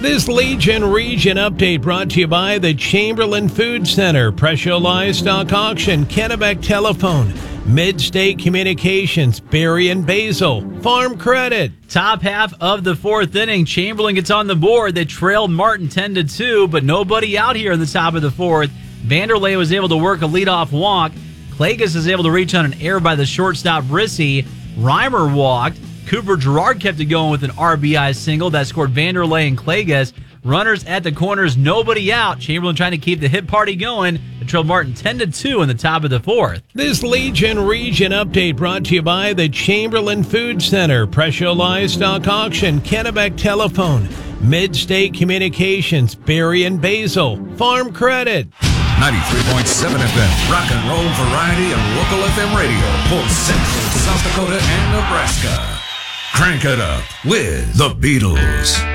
This Legion Region update brought to you by the Chamberlain Food Center, Presho Livestock Auction, Kennebec Telephone, Mid-State Communications, Berry and Basil, Farm Credit. Top half of the fourth inning, Chamberlain gets on the board. They trailed Martin 10-2, but nobody out here in the top of the fourth. Vanderlei was able to work a leadoff walk. Klages is able to reach on an error by the shortstop Rissy. Reimer walked. Cooper Girard kept it going with an RBI single that scored Vanderlei and Klages. Runners at the corners, nobody out. Chamberlain trying to keep the hit party going. They trailed Martin 10-2 in the top of the fourth. This Legion Region update brought to you by the Chamberlain Food Center, Presho Livestock Auction, Kennebec Telephone, Mid-State Communications, Berry and Basil, Farm Credit. 93.7 FM, rock and roll variety and local FM radio for Central South Dakota and Nebraska. Crank it up with the Beatles.